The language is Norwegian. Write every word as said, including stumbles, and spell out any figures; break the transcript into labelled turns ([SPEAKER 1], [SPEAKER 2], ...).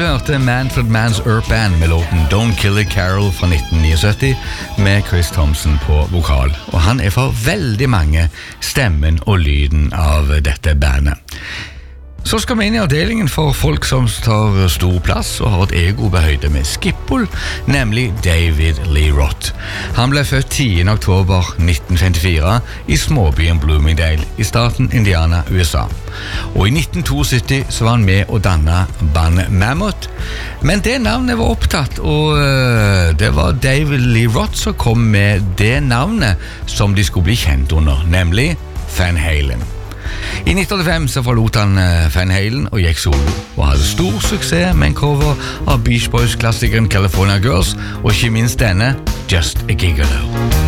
[SPEAKER 1] hørte Manfred Mann's Earth Band med låten Don't Kill a Carol fra nitten syttiåtte med Chris Thompson på vokal. Og han er for veldig mange stemmen og lyden av dette bandet. Så skal vi inn i avdelingen for folk som tar stor plass og har et ego på høyde med Skippol, nemlig David Lee Roth. Han ble født tiende oktober nitten femtifire i småbyen Bloomingdale i staten Indiana, U S A. Og i nitten syttito så var han med å danne bandet Mammoth, men det navnet var opptatt, og uh, det var David Lee Roth som kom med det navnet som de skulle bli kjent under, nemlig Van Halen. I nitten åttifem så forlot han Van Halen og gikk solo, og hadde stor suksess med en cover av Beach Boys-klassikeren California Girls, og ikke minst denne Just a Gigolo.